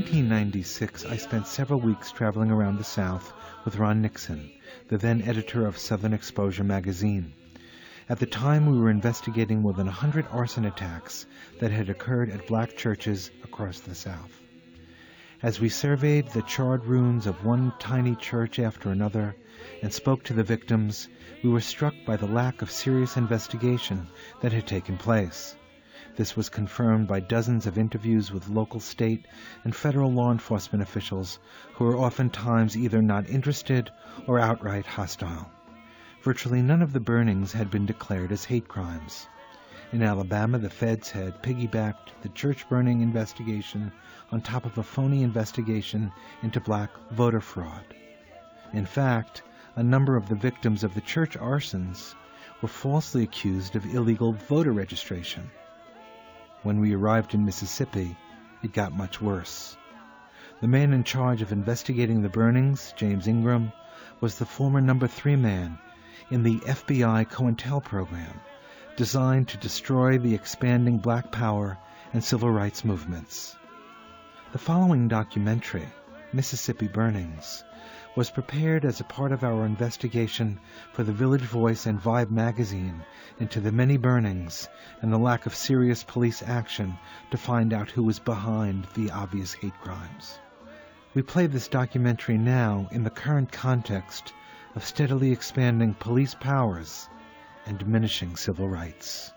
1996, I spent several weeks traveling around the South with Ron Nixon, the then editor of Southern Exposure magazine. At the time, we were investigating more than 100 arson attacks that had occurred at black churches across the South. As we surveyed the charred ruins of one tiny church after another and spoke to the victims, we were struck by the lack of serious investigation that had taken place. This was confirmed by dozens of interviews with local, state, and federal law enforcement officials who were oftentimes either not interested or outright hostile. Virtually none of the burnings had been declared as hate crimes. In Alabama, the feds had piggybacked the church burning investigation on top of a phony investigation into black voter fraud. In fact, a number of the victims of the church arsons were falsely accused of illegal voter registration. When we arrived in Mississippi, it got much worse. The man in charge of investigating the burnings, James Ingram, was the former number 3 man in the FBI COINTEL program, designed to destroy the expanding black power and civil rights movements. The following documentary, Mississippi Burnings, was prepared as a part of our investigation for the Village Voice and Vibe magazine into the many burnings and the lack of serious police action to find out who was behind the obvious hate crimes. We play this documentary now in the current context of steadily expanding police powers and diminishing civil rights.